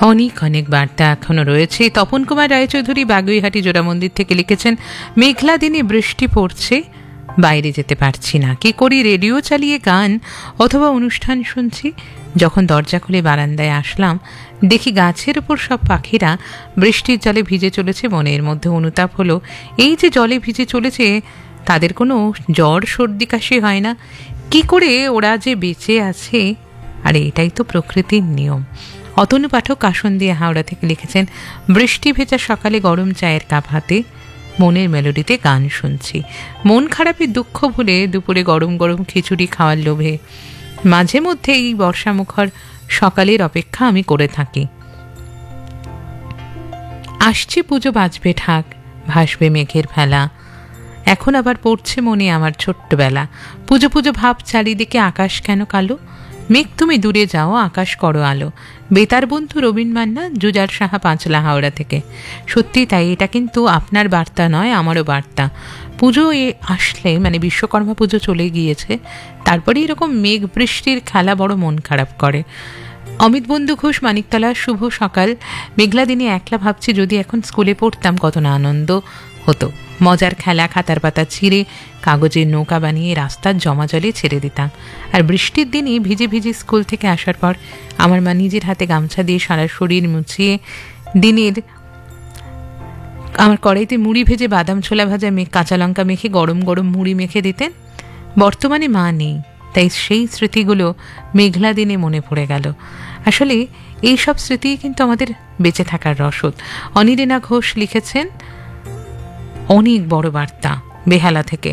অনেক অনেক বার্তা এখনো রয়েছে। তপন কুমার রায়চৌধুরী বাগুইহাটি জোড়া মন্দির থেকে লিখেছেন, মেঘলা দিনে বৃষ্টি পড়ছে, বাইরে যেতে পারছি না, কি করি? রেডিও চালিয়ে গান অথবা অনুষ্ঠান শুনছি। যখন দরজা খুলে বারান্দায় আসলাম, দেখি গাছের ওপর সব পাখিরা বৃষ্টির জলে ভিজে চলেছে। মনের মধ্যে অনুতাপ হলো, এই যে জলে ভিজে চলেছে তাদের কোনো জ্বর সর্দি কাশি হয় না, কি করে ওরা যে বেঁচে আছে? আর এটাই তো প্রকৃতির নিয়ম। অতনু পাঠক কাশন্দিয়া হাওড়া থেকে লিখেছেন, বৃষ্টি ভেজা সকালে গরম চায়ের কাপ হাতে মনের মেলোডিতে গান শুনছি। মন খারাপের দুঃখ ভুলে দুপুরে গরম গরম খিচুড়ি খাওয়ার লোভে মাঝে মধ্যে এই বর্ষামুখর সকালের অপেক্ষা আমি করে থাকি। আসছে পুজো, বাজবে ঢাক, ভাসবে মেঘের ভেলা, এখন আবার পড়ছে মনে আমার ছোট্টবেলা। পুজো পুজো ভাব চারিদিকে, আকাশ কেন কালো? মেঘ তুমি দূরে যাও, আকাশ করো আলো। বেতার বন্ধু রবীন মান্না, জুজার সাহা, পাঁচলা হাওড়া থেকে। সত্যি তাই, এটা কিন্তু আপনার বার্তা নয়, আমারও বার্তা। পুজো আসলে, মানে বিশ্বকর্মা পুজো চলে গিয়েছে, তারপরে এরকম মেঘ বৃষ্টির খেলা বড় মন খারাপ করে। অমিত বন্ধু ঘোষ, মানিকতলা, শুভ সকাল। মেঘলা দিনে একলা ভাবছি যদি এখন স্কুলে পড়তাম কত না আনন্দ হতো। মজার খেলা, খাতার পাতা ছিঁড়ে কাগজের নৌকা বানিয়ে রাস্তার জমা জলে ছেড়ে দিতাম। আর বৃষ্টির দিনে ভিজে ভিজে স্কুল থেকে আসার পর আমার মা নিজের হাতে গামছা দিয়ে সারা শরীর মুছিয়ে দিনের আমার কড়াইতে মুড়ি ভেজে বাদাম ছোলা ভাজা কাঁচা লঙ্কা মেখে গরম গরম মুড়ি মেখে দিতেন। বর্তমানে মা নেই, তাই সেই স্মৃতিগুলো মেঘলা দিনে মনে পড়ে গেল। আসলে এই সব স্মৃতি কিন্তু আমাদের বেঁচে থাকার রসদ। অনিরেনা ঘোষ লিখেছেন, অনেক বড় বার্তা বেহালা থেকে।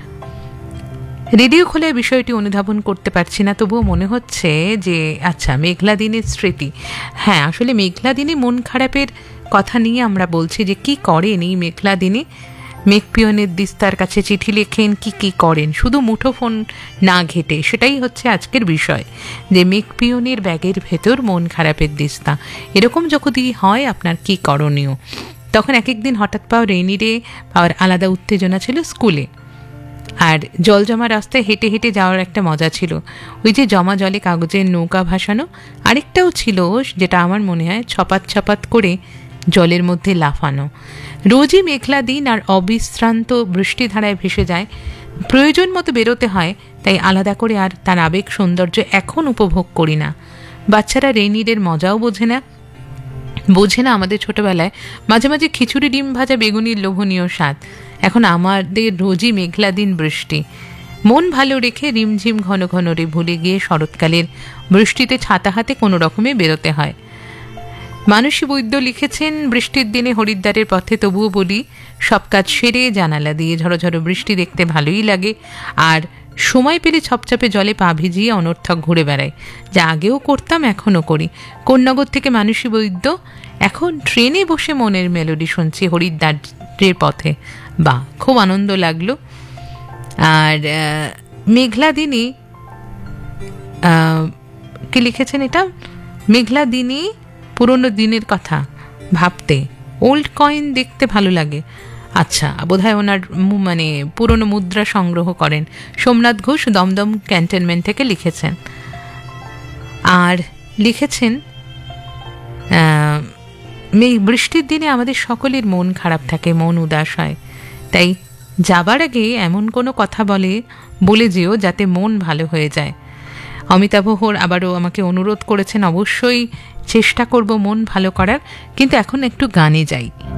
রেডিও খোলায় বিষয়টি অনুধাবন করতে পারছি না, তবুও মনে হচ্ছে যে আচ্ছা, মেঘলা দিনের স্মৃতি। হ্যাঁ, আসলে মেঘলা দিনে মন খারাপের কথা নিয়ে আমরা বলছি যে কি করেন এই মেঘলা দিনে। মেঘপিয়নের দিস্তার কাছে চিঠি লেখেন, কি কি করেন, শুধু মুঠোফোন না ঘেটে। সেটাই হচ্ছে আজকের বিষয়, যে মেঘপিয়নের ব্যাগের ভেতর মন খারাপের দিস্তা। এরকম যদি হয়, আপনার কি করণীয়? তখন এক একদিন হঠাৎ পাওয়া রেইনি পাওয়ার আলাদা উত্তেজনা ছিল স্কুলে। আর জল জমা রাস্তায় হেঁটে হেঁটে যাওয়ার একটা মজা ছিল। ওই যে জমা জলে কাগজের নৌকা ভাসানো। আরেকটাও ছিল, যেটা আমার মনে হয়, ছপাত ছপাত করে জলের মধ্যে লাফানো। রোজই মেঘলা দিন আর অবিশ্রান্ত বৃষ্টিধারায় ভেসে যায়, প্রয়োজন মতো বেরোতে হয়, তাই আলাদা করে আর তার আবেগ সৌন্দর্য এখন উপভোগ করি না। বাচ্চারা রেইনিডের মজাও বোঝে না আমাদের ছোটবেলায় মাঝে মাঝে খিচুড়ি, ডিম ভাজা, বেগুনির লোভনীয় স্বাদ। এখন আমাদের রোজই মেঘলা দিন, বৃষ্টি। মন ভালো রেখে রিমঝিম ঘন ঘন রে ভুলে গিয়ে শরৎকালের বৃষ্টিতে ছাতা হাতে কোনো রকমে বেরোতে হয়। মানসী বৈদ্য লিখেছেন, বৃষ্টির দিনে হরিদ্বারের পথে তবুও বলি, সব কাজ সেরে জানালা দিয়ে ঝড়ো ঝড়ো বৃষ্টি দেখতে ভালোই লাগে। আর সময় পেলে ছপছপে জলে পা ভিজিয়ে অনর্থক ঘুরে বেড়াই, যা আগেও করতাম, এখনও করি। কোন্নগর থেকে মানসী বৈদ্য। এখন ট্রেনে বসে মনের মেলোডি শুনছি হরিদ্বারের পথে। বা খুব আনন্দ লাগলো। আর মেঘলা দিনে কি লিখেছেন, এটা মেঘলা দিনে পুরনো দিনের কথা ভাবতে, ওল্ড কয়েন দেখতে ভালো লাগে। আচ্ছা, বোধহয় ওনার মানে পুরনো মুদ্রা সংগ্রহ করেন। সোমনাথ ঘোষ দমদম ক্যান্টনমেন্ট থেকে লিখেছেন। আর লিখেছেন, বৃষ্টির দিনে আমাদের সকলের মন খারাপ থাকে, মন উদাস হয়, তাই যাবার আগে এমন কোনো কথা বলে যেও যাতে মন ভালো হয়ে যায়। অমিতাভ হোর আবারও আমাকে অনুরোধ করেছেন, অবশ্যই চেষ্টা করব মন ভালো করার, কিন্তু এখন একটু গানে যাই।